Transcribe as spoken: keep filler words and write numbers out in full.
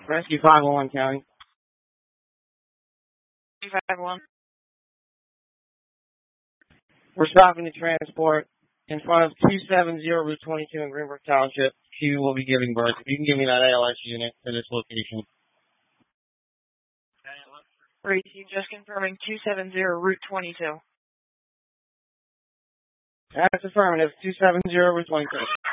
Rescue five one one County. five one. We're stopping the transport in front of two seventy Route twenty-two in Greenbrook Township. She will be giving birth. You can give me that A L S unit to this location. Racy, just confirming two seventy Route twenty-two. That's affirmative. two seventy Route twenty-two.